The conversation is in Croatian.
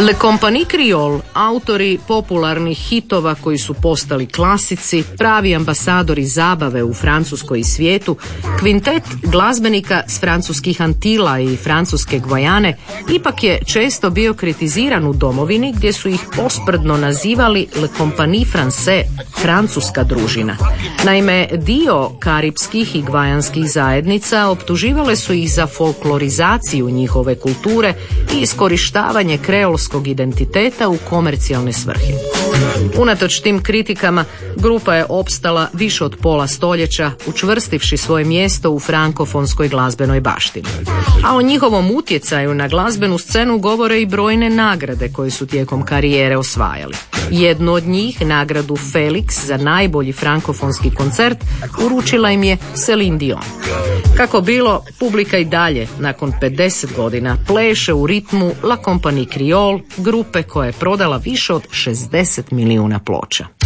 Le Compagnie Creole, autori popularnih hitova koji su postali klasici, pravi ambasadori zabave u Francuskoj i svijetu, kvintet glazbenika s francuskih Antila i francuske Gvajane ipak je često bio kritiziran u domovini gdje su ih posprdno nazivali Le Compagnie Française, francuska družina. Naime, dio karipskih i gvajanskih zajednica optuživale su ih za folklorizaciju njihove kulture i iskorištavanje kreolskog identiteta u komercijalne svrhe. Unatoč tim kritikama, grupa je opstala više od pola stoljeća, učvrstivši svoje mjesto u frankofonskoj glazbenoj baštini. A o njihovom utjecaju na glazbenu scenu govore i brojne nagrade koje su tijekom karijere osvajali. Jednu od njih, nagradu Felix za najbolji frankofonski koncert, uručila im je Celine Dion. Kako bilo, publika i dalje, nakon 50 godina, pleše u ritmu La Compagnie Creole, grupe koja je prodala više od 60 milijuna ploča.